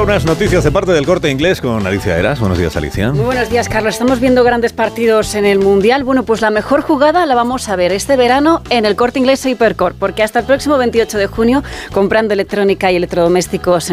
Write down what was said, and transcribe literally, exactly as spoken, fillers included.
unas noticias de parte del Corte Inglés con Alicia Eras. Buenos días, Alicia. Muy buenos días, Carlos. Estamos viendo grandes partidos en el Mundial. Bueno, pues la mejor jugada la vamos a ver este verano en el Corte Inglés Hipercor, porque hasta el próximo veintiocho de junio, comprando electrónica y electrodomésticos